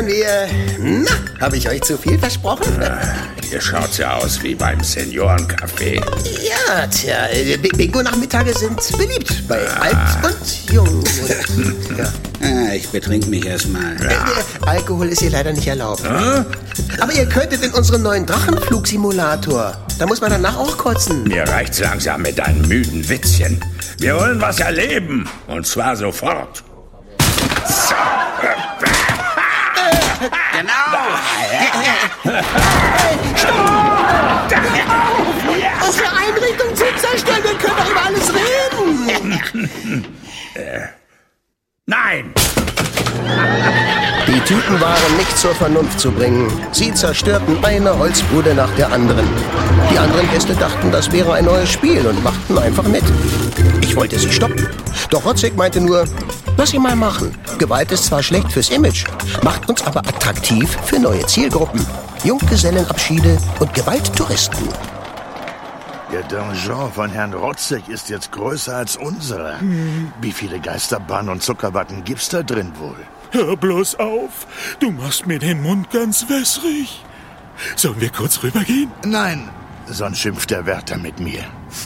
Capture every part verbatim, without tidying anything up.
kommen wir. Na, habe ich euch zu viel versprochen? Ah, hier schaut's ja aus wie beim Seniorencafé. Ja, tja, Bingo-Nachmittage sind beliebt bei ah. alt und jung. Ja. Ah, ich betrink mich erstmal. Ja. Äh, Alkohol ist hier leider nicht erlaubt. Hm? Aber ihr könntet in unseren neuen Drachenflugsimulator. Da muss man danach auch kotzen. Mir reicht's langsam mit deinen müden Witzchen. Wir wollen was erleben. Und zwar sofort. So. Genau. Stopp! Unsere Einrichtung zu zerstören, wir können doch über alles reden. äh, nein! Die Typen waren nicht zur Vernunft zu bringen. Sie zerstörten eine Holzbude nach der anderen. Die anderen Gäste dachten, das wäre ein neues Spiel und machten einfach mit. Ich wollte sie stoppen. Doch Rotzig meinte nur, lass sie mal machen. Gewalt ist zwar schlecht fürs Image, macht uns aber attraktiv für neue Zielgruppen. Junggesellenabschiede und Gewalttouristen. Der Donjon von Herrn Rotzig ist jetzt größer als unsere. Hm. Wie viele Geisterbahnen und Zuckerwatten gibt's da drin wohl? Hör bloß auf. Du machst mir den Mund ganz wässrig. Sollen wir kurz rübergehen? Nein, sonst schimpft der Wärter mit mir.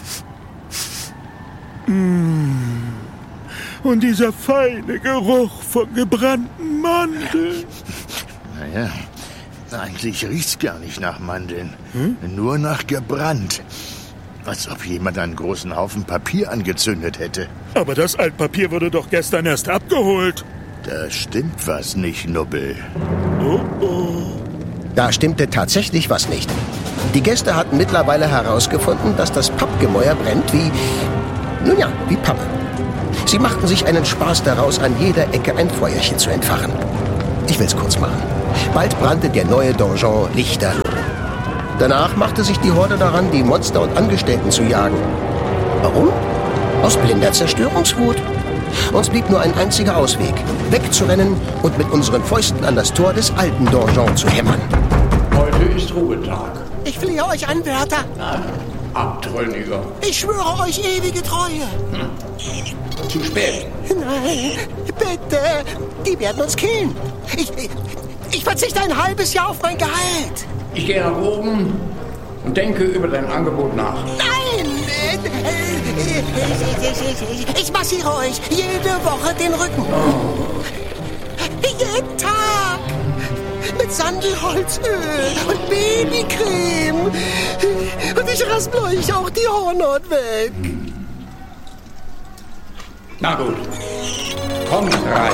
Mm. Und dieser feine Geruch von gebrannten Mandeln. Naja, eigentlich riecht's gar nicht nach Mandeln. Hm? Nur nach gebrannt. Als ob jemand einen großen Haufen Papier angezündet hätte. Aber das Altpapier wurde doch gestern erst abgeholt. Da stimmt was nicht, Nubbel. Oh, oh. Da stimmte tatsächlich was nicht. Die Gäste hatten mittlerweile herausgefunden, dass das Pappgemäuer brennt wie, nun ja, wie Pappe. Sie machten sich einen Spaß daraus, an jeder Ecke ein Feuerchen zu entfachen. Ich will's kurz machen. Bald brannte der neue Donjon lichter. Danach machte sich die Horde daran, die Monster und Angestellten zu jagen. Warum? Aus blinder Zerstörungswut. Uns blieb nur ein einziger Ausweg, wegzurennen und mit unseren Fäusten an das Tor des alten Donjon zu hämmern. Heute ist Ruhetag. Ich flehe euch an, Wärter. Nein, Abtrünniger. Ich schwöre euch ewige Treue. Hm. Zu spät. Nein, bitte. Die werden uns killen. Ich, ich, ich verzichte ein halbes Jahr auf mein Gehalt. Ich gehe nach oben und denke über dein Angebot nach. Nein! Ich massiere euch jede Woche den Rücken. Oh. Jeden Tag! Mit Sandelholzöl und Babycreme. Und ich raspel euch auch die Hornhaut weg. Na gut. Kommt rein.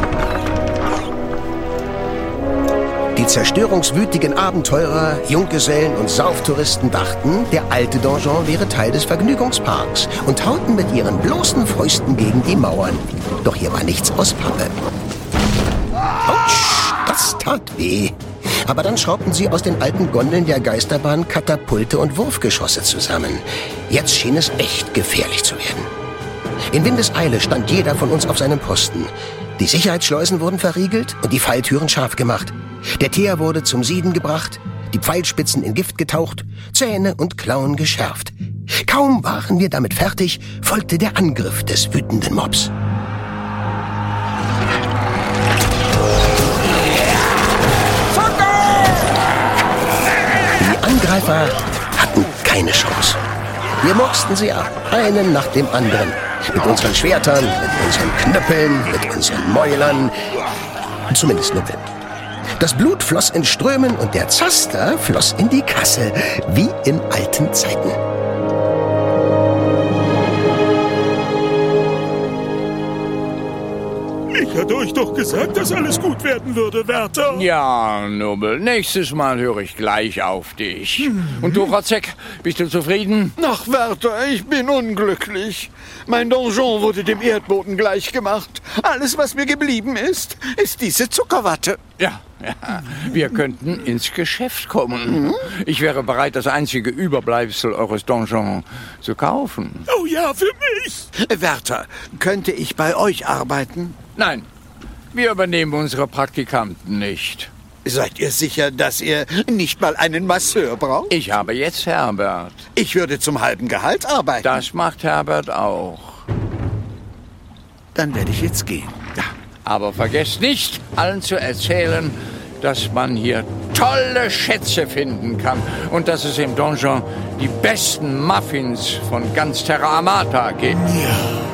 Die zerstörungswütigen Abenteurer, Junggesellen und Sauftouristen dachten, der alte Donjon wäre Teil des Vergnügungsparks und hauten mit ihren bloßen Fäusten gegen die Mauern. Doch hier war nichts aus Pappe. Autsch, das tat weh. Aber dann schraubten sie aus den alten Gondeln der Geisterbahn Katapulte und Wurfgeschosse zusammen. Jetzt schien es echt gefährlich zu werden. In Windeseile stand jeder von uns auf seinem Posten. Die Sicherheitsschleusen wurden verriegelt und die Falltüren scharf gemacht. Der Teer wurde zum Sieden gebracht, die Pfeilspitzen in Gift getaucht, Zähne und Klauen geschärft. Kaum waren wir damit fertig, folgte der Angriff des wütenden Mobs. Die Angreifer hatten keine Chance. Wir murksten sie ab, einen nach dem anderen. Mit unseren Schwertern, mit unseren Knüppeln, mit unseren Mäulern. Zumindest Nubbeln. Das Blut floss in Strömen und der Zaster floss in die Kasse, wie in alten Zeiten. Ich hatte euch doch gesagt, dass alles gut werden würde, Wärter. Ja, Nubbel, nächstes Mal höre ich gleich auf dich. Hm. Und du, Rotzek, bist du zufrieden? Ach, Wärter, ich bin unglücklich. Mein Donjon wurde dem Erdboden gleichgemacht. Alles, was mir geblieben ist, ist diese Zuckerwatte. Ja, ja. Wir könnten ins Geschäft kommen. Ich wäre bereit, das einzige Überbleibsel eures Donjons zu kaufen. Oh ja, für mich. Wärter, könnte ich bei euch arbeiten? Nein, wir übernehmen unsere Praktikanten nicht. Seid ihr sicher, dass ihr nicht mal einen Masseur braucht? Ich habe jetzt Herbert. Ich würde zum halben Gehalt arbeiten. Das macht Herbert auch. Dann werde ich jetzt gehen. Ja. Aber vergesst nicht, allen zu erzählen, dass man hier tolle Schätze finden kann und dass es im Donjon die besten Muffins von ganz Terra Amata gibt. Ja.